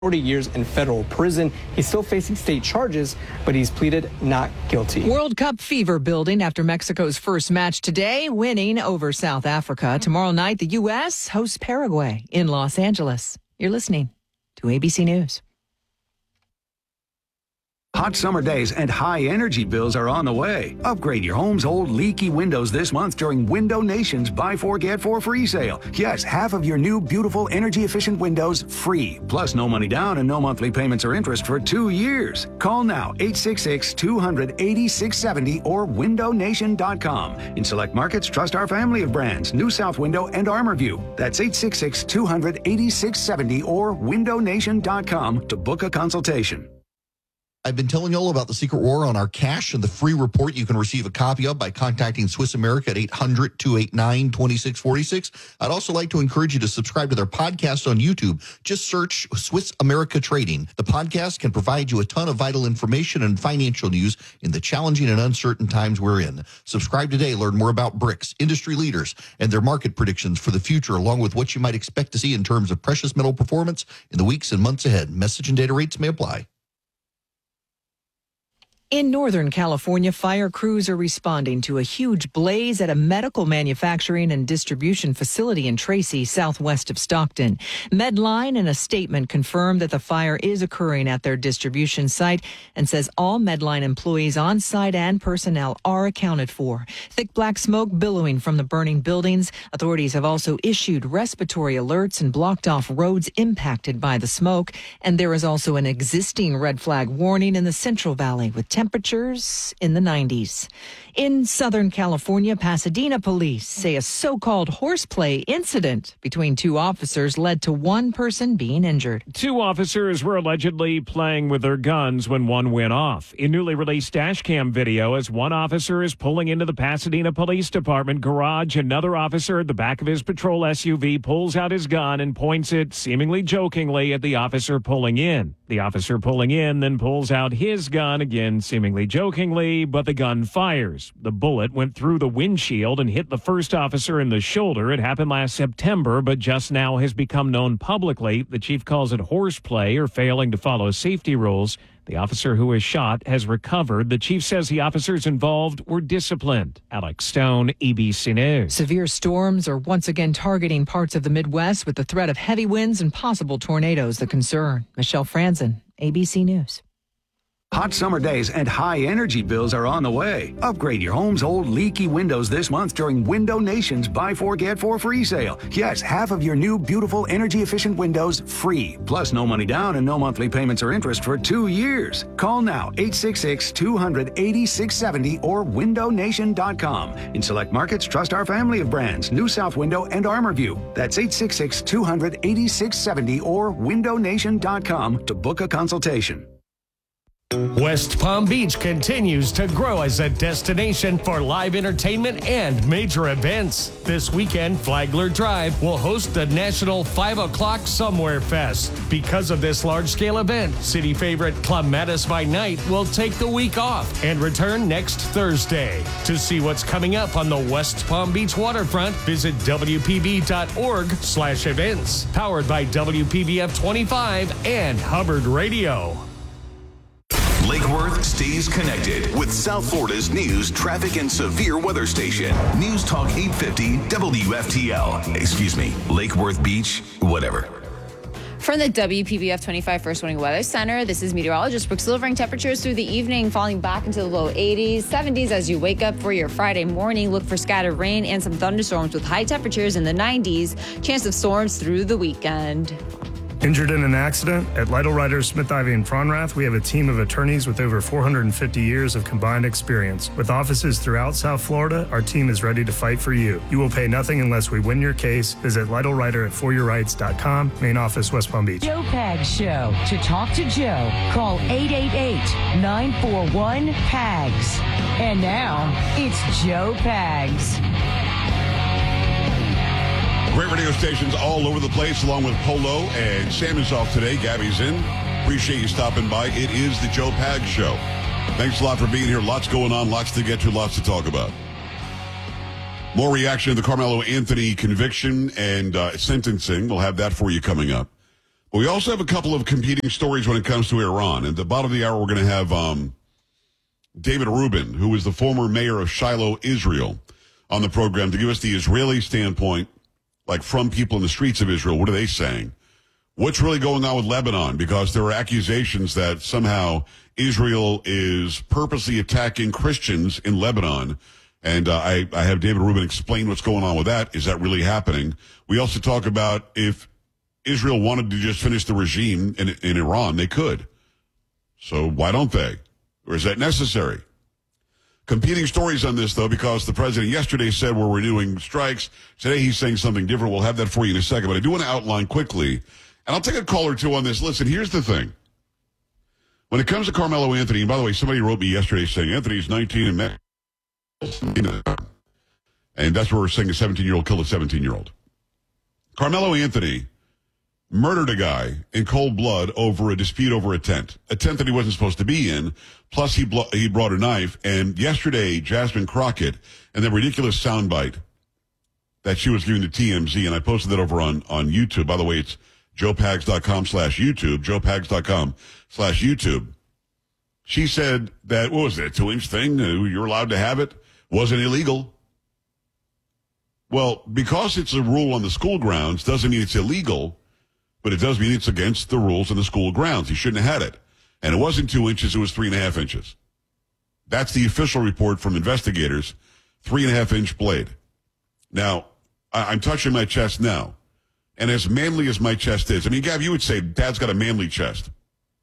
40 years in federal prison. He's still facing state charges, but he's pleaded not guilty. World Cup fever building after Mexico's first match today, winning over South Africa. Tomorrow night, the U.S. hosts Paraguay in Los Angeles. You're listening to ABC News. Hot summer days and high energy bills are on the way. Upgrade your home's old leaky windows this month during Window Nation's Buy 4 Get 4 free sale. Yes, half of your new beautiful energy efficient windows free. Plus no money down and no monthly payments or interest for 2 years. Call now 866-200-8670 or windownation.com. In select markets, trust our family of brands, New South Window and ArmorView. That's 866-200-8670 or windownation.com to book a consultation. I've been telling you all about the secret war on our cash and the free report you can receive a copy of by contacting Swiss America at 800-289-2646. I'd also like to encourage you to subscribe to their podcast on YouTube. Just search Swiss America Trading. The podcast can provide you a ton of vital information and financial news in the challenging and uncertain times we're in. Subscribe today. Learn more about BRICS, industry leaders, and their market predictions for the future, along with what you might expect to see in terms of precious metal performance in the weeks and months ahead. Message and data rates may apply. In Northern California, fire crews are responding to a huge blaze at a medical manufacturing and distribution facility in Tracy, southwest of Stockton. Medline, in a statement, confirmed that the fire is occurring at their distribution site and says all Medline employees on site and personnel are accounted for. Thick black smoke billowing from the burning buildings. Authorities have also issued respiratory alerts and blocked off roads impacted by the smoke. And there is also an existing red flag warning in the Central Valley with temperatures in the 90s. In Southern California, Pasadena police say a so-called horseplay incident between two officers led to one person being injured. Two officers were allegedly playing with their guns when one went off. In newly released dash cam video, as one officer is pulling into the Pasadena Police Department garage, another officer at the back of his patrol SUV pulls out his gun and points it, seemingly jokingly, at the officer pulling in. The officer pulling in then pulls out his gun, again seemingly jokingly, but the gun fires. The bullet went through the windshield and hit the first officer in the shoulder. It happened last September, but just now has become known publicly. The chief calls it horseplay or failing to follow safety rules. The officer who was shot has recovered. The chief says the officers involved were disciplined. Alex Stone, ABC News. Severe storms are once again targeting parts of the Midwest with the threat of heavy winds and possible tornadoes the concern. Michelle Franzen, ABC News. Hot summer days and high energy bills are on the way. Upgrade your home's old leaky windows this month during Window Nation's Buy 4 Get 4 free sale. Yes, half of your new beautiful energy efficient windows free. Plus no money down and no monthly payments or interest for 2 years. Call now 866-200-8670 or windownation.com. In select markets, trust our family of brands, New South Window and ArmorView. That's 866-200-8670 or windownation.com to book a consultation. West Palm Beach continues to grow as a destination for live entertainment and major events. This weekend, Flagler Drive will host the National 5 O'Clock Somewhere Fest. Because of this large-scale event, city favorite Club Mattis by Night will take the week off and return next Thursday. To see what's coming up on the West Palm Beach waterfront, visit WPB.org/events. Powered by WPBF 25 and Hubbard Radio. Lake Worth stays connected with South Florida's news, traffic, and severe weather station. News Talk 850 WFTL. Excuse me, Lake Worth Beach, whatever. From the WPBF 25 First Warning Weather Center, this is meteorologist Brooke Silvering. Temperatures through the evening falling back into the low 80s, 70s as you wake up for your Friday morning. Look for scattered rain and some thunderstorms with high temperatures in the 90s. Chance of storms through the weekend. Injured in an accident? At Lytle Writers, Smith, Ivy, and Fronrath, we have a team of attorneys with over 450 years of combined experience. With offices throughout South Florida, our team is ready to fight for you. You will pay nothing unless we win your case. Visit LytleWriter at foryourrights.com. Main office, West Palm Beach. Joe Pags Show. To talk to Joe, call 888-941-PAGS. And now, it's Joe Pags. Great radio stations all over the place, along with Polo, and Sam is off today. Gabby's in. Appreciate you stopping by. It is the Joe Pags Show. Thanks a lot for being here. Lots going on, lots to get to, lots to talk about. More reaction to the Carmelo Anthony conviction and sentencing. We'll have that for you coming up. We also have a couple of competing stories when it comes to Iran. At the bottom of the hour, we're going to have David Rubin, who is the former mayor of Shiloh, Israel, on the program to give us the Israeli standpoint, like from people in the streets of Israel. What are they saying? What's really going on with Lebanon? Because there are accusations that somehow Israel is purposely attacking Christians in Lebanon. And I have David Rubin explain what's going on with that. Is that really happening? We also talk about if Israel wanted to just finish the regime in Iran, they could. So why don't they? Or is that necessary? Competing stories on this, though, because the president yesterday said we're renewing strikes. Today he's saying something different. We'll have that for you in a second. But I do want to outline quickly, and I'll take a call or two on this. Listen, here's the thing. When it comes to Carmelo Anthony, and by the way, somebody wrote me yesterday saying Anthony's 19 and that's where we're saying a 17-year-old killed a 17-year-old. Carmelo Anthony murdered a guy in cold blood over a dispute over a tent that he wasn't supposed to be in. Plus, he brought a knife. And yesterday, Jasmine Crockett, and the ridiculous soundbite that she was giving to TMZ, and I posted that over on YouTube. By the way, it's joepags.com/YouTube, joepags.com/YouTube. She said that, what was it, a 2-inch thing? You're allowed to have it. Wasn't illegal. Well, because it's a rule on the school grounds doesn't mean it's illegal. But it does mean it's against the rules in the school grounds. He shouldn't have had it. And it wasn't 2 inches, it was 3.5 inches. That's the official report from investigators, 3.5-inch blade. Now, I'm touching my chest now. And as manly as my chest is, I mean, Gav, you would say Dad's got a manly chest.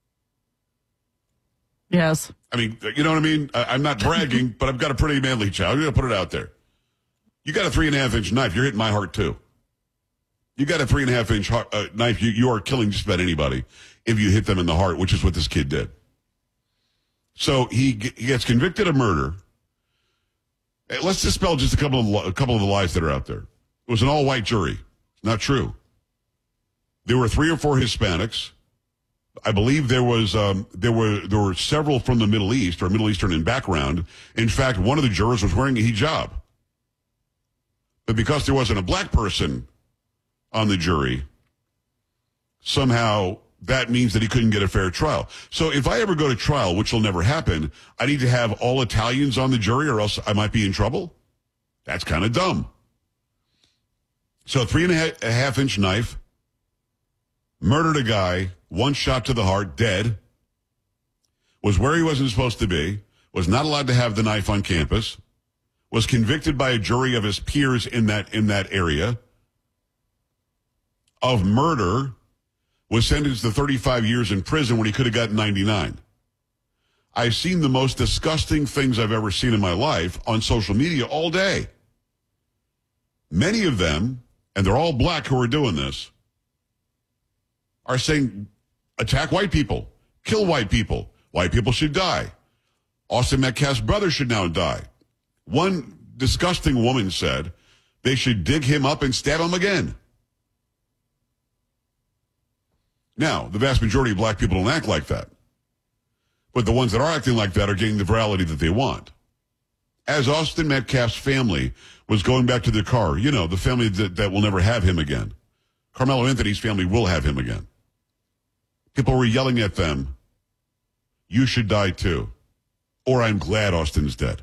Yes. I mean, you know what I mean? I'm not bragging, but I've got a pretty manly chest. I'm going to put it out there. You got a 3.5-inch knife, you're hitting my heart too. You got a 3.5-inch knife, you are killing just about anybody if you hit them in the heart, which is what this kid did. So he gets convicted of murder. Let's dispel just a couple of the lies that are out there. It was an all-white jury. Not true. There were 3 or 4 Hispanics. I believe there were several from the Middle East or Middle Eastern in background. In fact, one of the jurors was wearing a hijab. But because there wasn't a black person on the jury, somehow that means that he couldn't get a fair trial. So if I ever go to trial, which will never happen, I need to have all Italians on the jury or else I might be in trouble? That's kind of dumb. So 3.5-inch knife, murdered a guy, 1 shot to the heart, dead, was where he wasn't supposed to be, was not allowed to have the knife on campus, was convicted by a jury of his peers in that area of murder, was sentenced to 35 years in prison when he could have gotten 99. I've seen the most disgusting things I've ever seen in my life on social media all day. Many of them, and they're all black who are doing this, are saying, attack white people, kill white people should die. Austin Metcalf's brother should now die. One disgusting woman said they should dig him up and stab him again. Now, the vast majority of black people don't act like that. But the ones that are acting like that are getting the virality that they want. As Austin Metcalf's family was going back to their car, you know, the family that will never have him again. Carmelo Anthony's family will have him again. People were yelling at them, you should die too. Or I'm glad Austin's dead.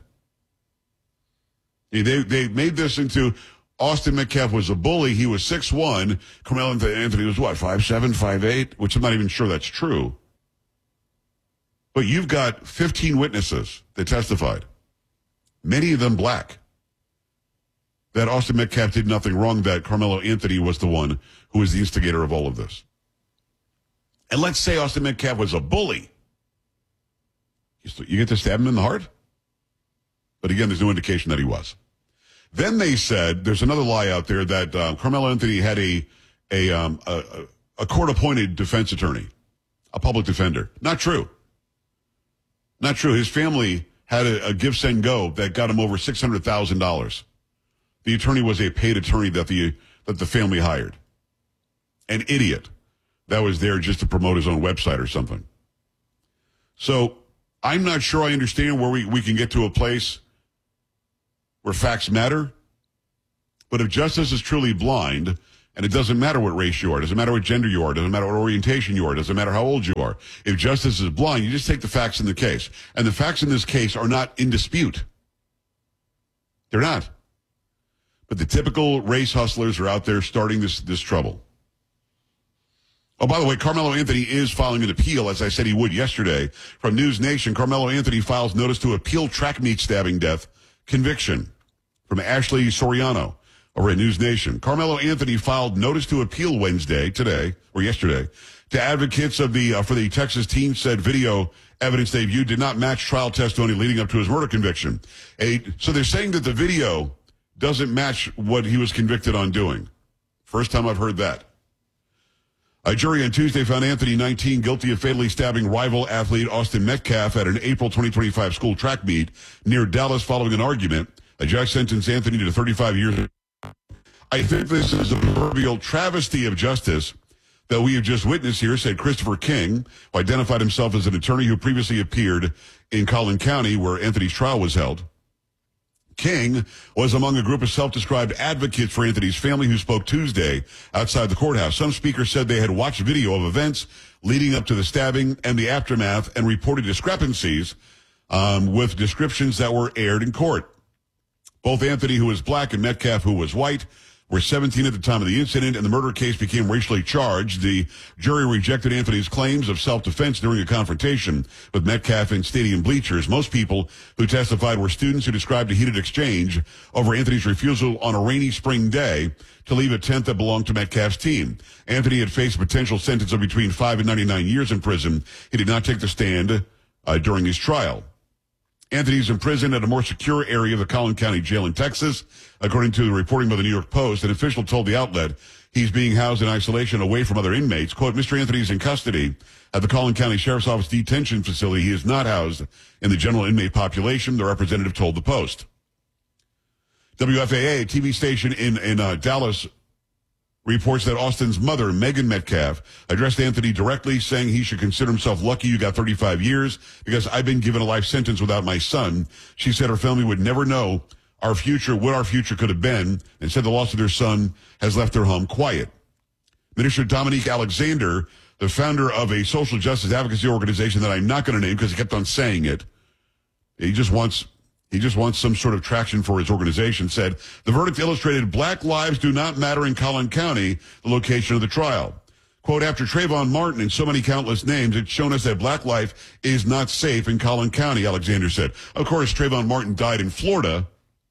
They made this into Austin Metcalf was a bully. He was 6'1". Carmelo Anthony was what, 5'7", 5'8", which I'm not even sure that's true. But you've got 15 witnesses that testified, many of them black, that Austin Metcalf did nothing wrong, that Carmelo Anthony was the one who was the instigator of all of this. And let's say Austin Metcalf was a bully. You get to stab him in the heart? But again, there's no indication that he was. Then they said, there's another lie out there that Carmelo Anthony had a court-appointed defense attorney, a public defender. Not true. Not true. His family had a give, send, go that got him over $600,000. The attorney was a paid attorney that the family hired. An idiot that was there just to promote his own website or something. So I'm not sure I understand where we can get to a place where facts matter. But if justice is truly blind And it doesn't matter what race you are. It doesn't matter what gender you are. It doesn't matter what orientation you are. It doesn't matter how old you are. If justice is blind, you just take the facts in the case. And the facts in this case are not in dispute. They're not. But the typical race hustlers are out there starting this trouble. Oh, by the way, Carmelo Anthony is filing an appeal, as I said he would yesterday. From News Nation, Carmelo Anthony files notice to appeal track meet stabbing death conviction. From Ashley Soriano over at News Nation. Carmelo Anthony filed notice to appeal yesterday, to advocates of for the Texas teen said video evidence they viewed did not match trial testimony leading up to his murder conviction. So they're saying that the video doesn't match what he was convicted on doing. First time I've heard that. A jury on Tuesday found Anthony, 19, guilty of fatally stabbing rival athlete Austin Metcalf at an April 2025 school track meet near Dallas following an argument. A judge sentenced Anthony to 35 years. I think this is a proverbial travesty of justice that we have just witnessed here, said Christopher King, who identified himself as an attorney who previously appeared in Collin County, where Anthony's trial was held. King was among a group of self-described advocates for Anthony's family who spoke Tuesday outside the courthouse. Some speakers said they had watched video of events leading up to the stabbing and the aftermath and reported discrepancies with descriptions that were aired in court. Both Anthony, who was black, and Metcalf, who was white, were 17 at the time of the incident, and the murder case became racially charged. The jury rejected Anthony's claims of self-defense during a confrontation with Metcalf in stadium bleachers. Most people who testified were students who described a heated exchange over Anthony's refusal on a rainy spring day to leave a tent that belonged to Metcalf's team. Anthony had faced a potential sentence of between 5 and 99 years in prison. He did not take the stand during his trial. Anthony's imprisoned at a more secure area of the Collin County Jail in Texas. According to the reporting by the New York Post, an official told the outlet he's being housed in isolation away from other inmates. Quote, Mr. Anthony's in custody at the Collin County Sheriff's Office detention facility. He is not housed in the general inmate population, the representative told the Post. WFAA, a TV station in Dallas, reports that Austin's mother, Megan Metcalf, addressed Anthony directly, saying he should consider himself lucky you got 35 years because I've been given a life sentence without my son. She said her family would never know what our future could have been, and said the loss of their son has left their home quiet. Minister Dominique Alexander, the founder of a social justice advocacy organization that I'm not going to name because he kept on saying it, he just wants some sort of traction for his organization, said the verdict illustrated black lives do not matter in Collin County, the location of the trial. Quote, after Trayvon Martin and so many countless names, it's shown us that black life is not safe in Collin County, Alexander said. Of course, Trayvon Martin died in Florida,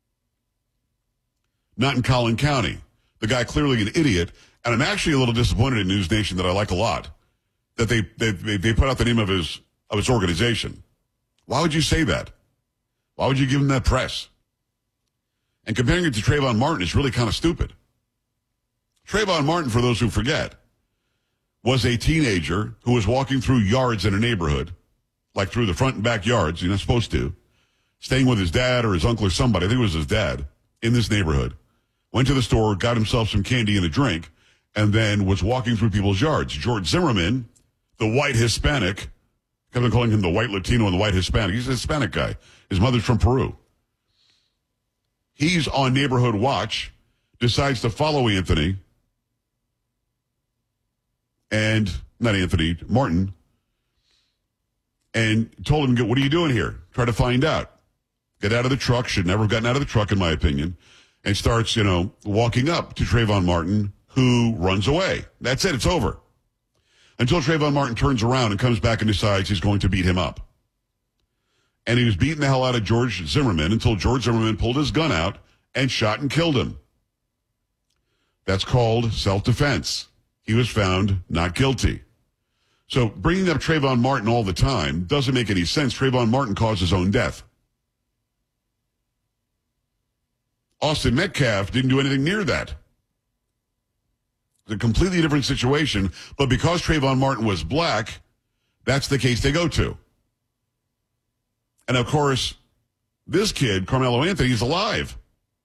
not in Collin County. The guy clearly an idiot, and I'm actually a little disappointed in News Nation that I like a lot, that they put out the name of his organization. Why would you say that? Why would you give him that press? And comparing it to Trayvon Martin is really kind of stupid. Trayvon Martin, for those who forget, was a teenager who was walking through yards in a neighborhood, like through the front and back yards, you're not supposed to, staying with his dad or his uncle or somebody, I think it was his dad, in this neighborhood, went to the store, got himself some candy and a drink, and then was walking through people's yards. George Zimmerman, the white Hispanic, I've been calling him the white Latino and the white Hispanic. He's a Hispanic guy. His mother's from Peru. He's on neighborhood watch, decides to follow Anthony, and not Anthony, Martin, and told him, what are you doing here? Try to find out. Get out of the truck. Should never have gotten out of the truck, in my opinion, and starts, walking up to Trayvon Martin, who runs away. That's it. It's over. Until Trayvon Martin turns around and comes back and decides he's going to beat him up. And he was beating the hell out of George Zimmerman until George Zimmerman pulled his gun out and shot and killed him. That's called self-defense. He was found not guilty. So bringing up Trayvon Martin all the time doesn't make any sense. Trayvon Martin caused his own death. Austin Metcalf didn't do anything near that. It's a completely different situation, but because Trayvon Martin was black, that's the case they go to. And of course, this kid, Carmelo Anthony, is alive.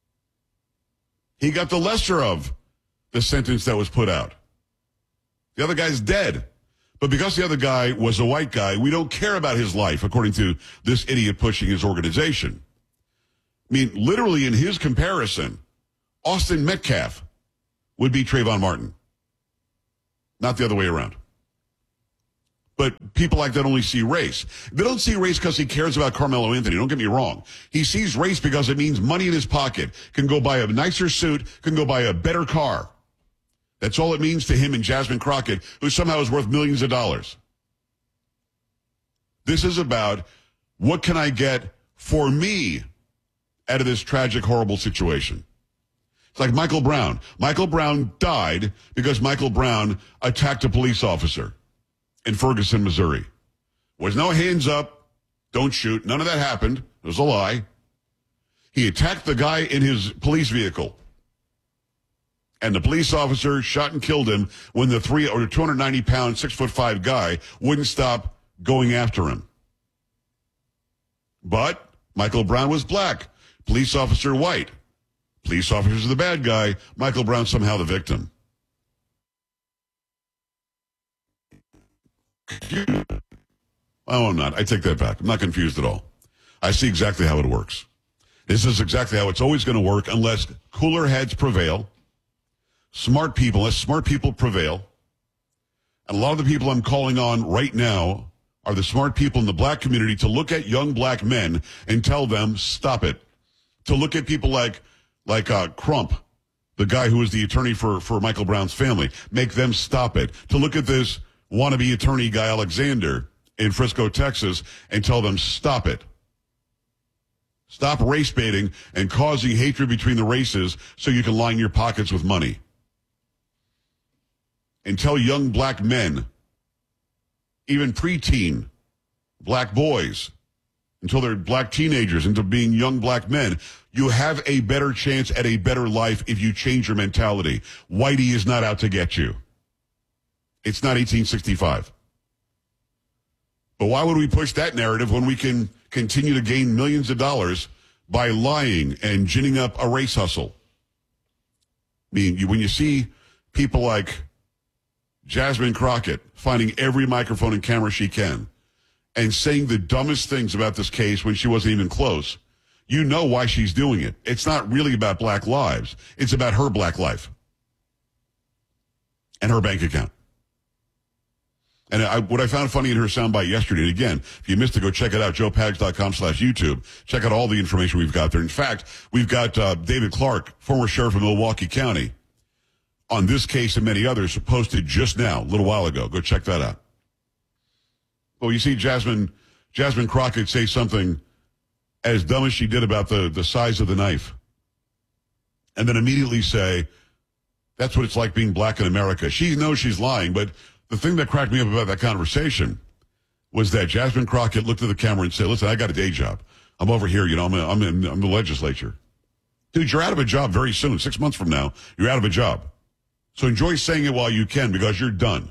He got the lesser of the sentence that was put out. The other guy's dead. But because the other guy was a white guy, we don't care about his life, according to this idiot pushing his organization. I mean, literally in his comparison, Austin Metcalf would be Trayvon Martin, not the other way around. But people like that only see race. They don't see race because he cares about Carmelo Anthony. Don't get me wrong. He sees race because it means money in his pocket, can go buy a nicer suit, can go buy a better car. That's all it means to him and Jasmine Crockett, who somehow is worth millions of dollars. This is about what can I get for me out of this tragic, horrible situation. It's like Michael Brown. Michael Brown died because Michael Brown attacked a police officer in Ferguson, Missouri. Was no hands up, don't shoot. None of that happened. It was a lie. He attacked the guy in his police vehicle. And the police officer shot and killed him when the 290-pound, 6'5" guy wouldn't stop going after him. But Michael Brown was black. Police officer white. Police officer's the bad guy. Michael Brown somehow the victim. Oh, I'm not. I take that back. I'm not confused at all. I see exactly how it works. This is exactly how it's always going to work unless cooler heads prevail. Smart people prevail. And a lot of the people I'm calling on right now are the smart people in the black community to look at young black men and tell them, stop it. To look at people like Crump, the guy who was the attorney for Michael Brown's family, make them stop it. To look at this wannabe attorney guy, Alexander, in Frisco, Texas, and tell them, stop it. Stop race baiting and causing hatred between the races so you can line your pockets with money. And tell young black men, even preteen black boys, until they're black teenagers, into being young black men, you have a better chance at a better life if you change your mentality. Whitey is not out to get you. It's not 1865. But why would we push that narrative when we can continue to gain millions of dollars by lying and ginning up a race hustle? I mean, when you see people like Jasmine Crockett finding every microphone and camera she can and saying the dumbest things about this case when she wasn't even close, you know why she's doing it. It's not really about black lives. It's about her black life and her bank account. And what I found funny in her soundbite yesterday, and again, if you missed it, go check it out, joepags.com/YouTube. Check out all the information we've got there. In fact, we've got David Clark, former sheriff of Milwaukee County, on this case and many others, posted just now, a little while ago. Go check that out. Well, you see Jasmine Crockett say something as dumb as she did about the size of the knife. And then immediately say, that's what it's like being black in America. She knows she's lying, but the thing that cracked me up about that conversation was that Jasmine Crockett looked at the camera and said, listen, I got a day job. I'm over here, I'm in the legislature. Dude, you're out of a job very soon. 6 months from now, you're out of a job. So enjoy saying it while you can because you're done.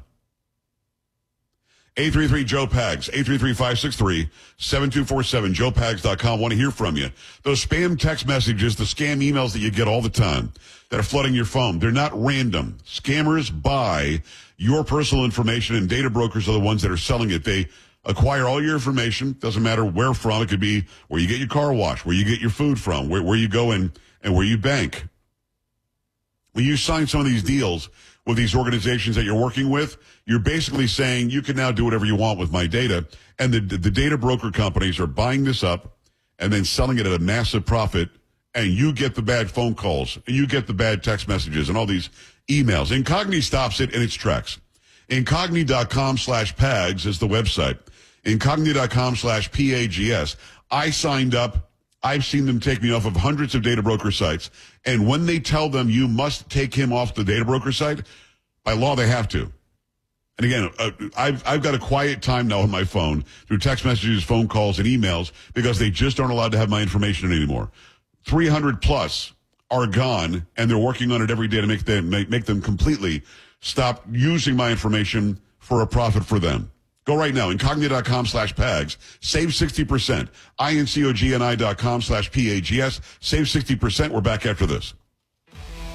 833-JOE-PAGS, 833-563-7247, joepags.com. Want to hear from you. Those spam text messages, the scam emails that you get all the time that are flooding your phone, they're not random. Scammers buy your personal information, and data brokers are the ones that are selling it. They acquire all your information. Doesn't matter where from. It could be where you get your car washed, where you get your food from, where you go and where you bank. When you sign some of these deals with these organizations that you're working with, you're basically saying you can now do whatever you want with my data. And the data broker companies are buying this up and then selling it at a massive profit. And you get the bad phone calls and you get the bad text messages and all these emails. Incogni stops it in its tracks. Incogni.com/PAGS is the website. Incogni.com/PAGS. I signed up. I've seen them take me off of hundreds of data broker sites. And when they tell them you must take him off the data broker site, by law they have to. And again, I've got a quiet time now on my phone through text messages, phone calls, and emails because they just aren't allowed to have my information anymore. 300 plus are gone, and they're working on it every day to make them completely stop using my information for a profit for them. Go right now, incogni.com/PAGS. Save 60%. INCOGNI.com/PAGS. Save 60%. We're back after this.